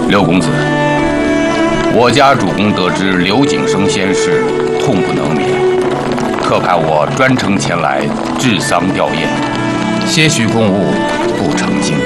刘公子，我家主公得知刘景生先逝，痛不能眠，特派我专程前来治丧吊唁，些许公务不成敬。